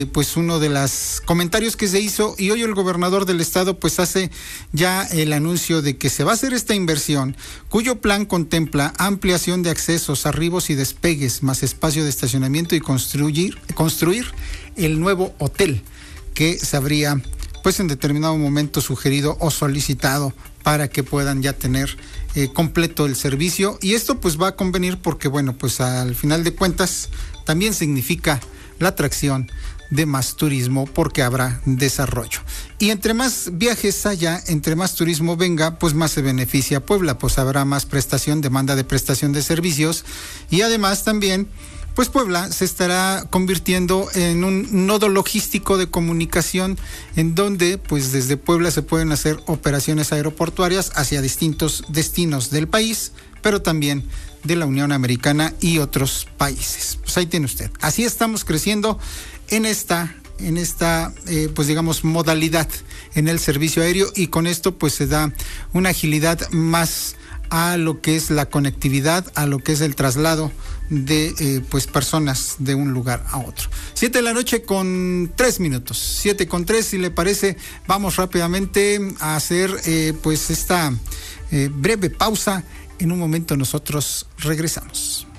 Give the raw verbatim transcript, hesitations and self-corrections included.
pues uno de los comentarios que se hizo, y hoy el gobernador del estado pues hace ya el anuncio de que se va a hacer esta inversión, cuyo plan contempla ampliación de accesos, arribos y despegues, más espacio de estacionamiento y construir, construir el nuevo hotel que se habría pues en determinado momento sugerido o solicitado para que puedan ya tener eh, completo el servicio. Y esto pues va a convenir porque bueno, pues al final de cuentas también significa la atracción de más turismo porque habrá desarrollo. Y entre más viajes haya, entre más turismo venga, pues más se beneficia Puebla, pues habrá más prestación, demanda de prestación de servicios, y además también pues Puebla se estará convirtiendo en un nodo logístico de comunicación en donde pues desde Puebla se pueden hacer operaciones aeroportuarias hacia distintos destinos del país, pero también de la Unión Americana y otros países. Pues ahí tiene usted. Así estamos creciendo en esta, en esta eh, pues digamos modalidad en el servicio aéreo, y con esto pues se da una agilidad más a lo que es la conectividad, a lo que es el traslado de eh, pues personas de un lugar a otro. Siete de la noche con tres minutos, siete con tres, si le parece, vamos rápidamente a hacer eh, pues esta eh, breve pausa. En un momento nosotros regresamos.